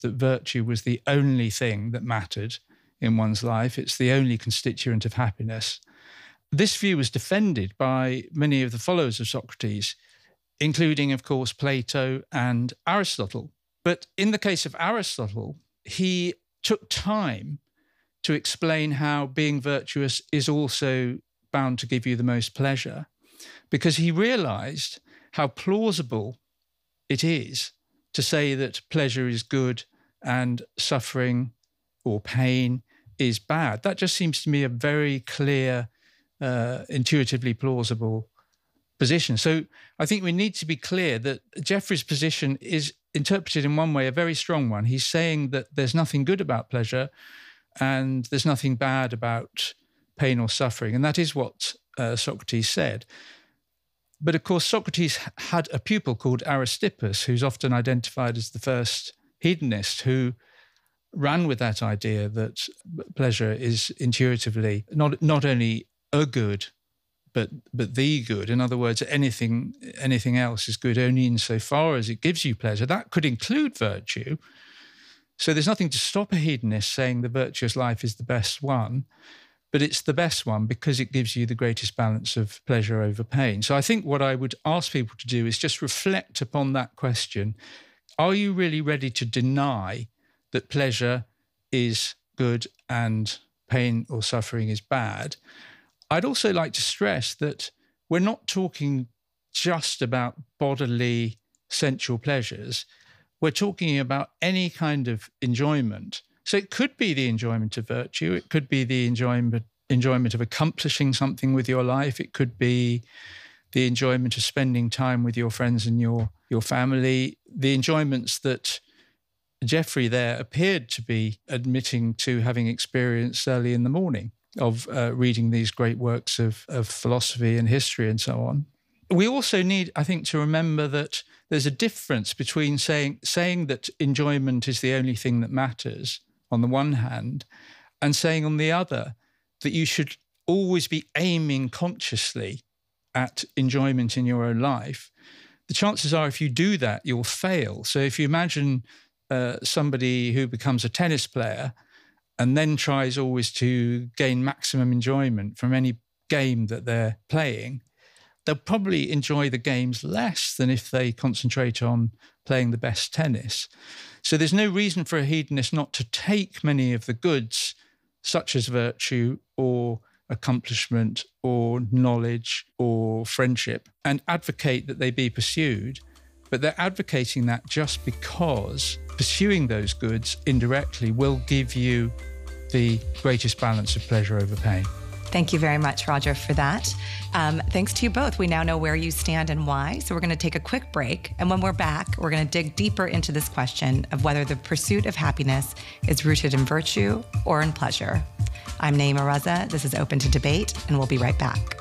that virtue was the only thing that mattered in one's life. It's the only constituent of happiness. This view was defended by many of the followers of Socrates, including, of course, Plato and Aristotle. But in the case of Aristotle, he took time to explain how being virtuous is also bound to give you the most pleasure, because he realized how plausible it is to say that pleasure is good and suffering or pain is bad. That just seems to me a very clear, intuitively plausible position. So I think we need to be clear that Geoffrey's position is interpreted in one way, a very strong one. He's saying that there's nothing good about pleasure and there's nothing bad about pain or suffering. And that is what Socrates said. But of course, Socrates had a pupil called Aristippus, who's often identified as the first hedonist, who ran with that idea that pleasure is intuitively not only a good, but the good. In other words, anything else is good only insofar as it gives you pleasure. That could include virtue. So there's nothing to stop a hedonist saying the virtuous life is the best one, but it's the best one because it gives you the greatest balance of pleasure over pain. So I think what I would ask people to do is just reflect upon that question. Are you really ready to deny that pleasure is good and pain or suffering is bad? I'd also like to stress that we're not talking just about bodily sensual pleasures. We're talking about any kind of enjoyment. So it could be the enjoyment of virtue. It could be the enjoyment of accomplishing something with your life. It could be the enjoyment of spending time with your friends and your family. The enjoyments that Geoffrey there appeared to be admitting to having experienced early in the morning of reading these great works of philosophy and history and so on. We also need, I think, to remember that there's a difference between saying that enjoyment is the only thing that matters on the one hand, and saying on the other that you should always be aiming consciously at enjoyment in your own life. The chances are if you do that, you'll fail. So if you imagine somebody who becomes a tennis player and then tries always to gain maximum enjoyment from any game that they're playing, they'll probably enjoy the games less than if they concentrate on playing the best tennis. So there's no reason for a hedonist not to take many of the goods, such as virtue or accomplishment or knowledge or friendship, and advocate that they be pursued. But they're advocating that just because pursuing those goods indirectly will give you the greatest balance of pleasure over pain. Thank you very much, Roger, for that. Thanks to you both. We now know where you stand and why. So we're going to take a quick break. And when we're back, we're going to dig deeper into this question of whether the pursuit of happiness is rooted in virtue or in pleasure. I'm Naima Raza. This is Open to Debate, and we'll be right back.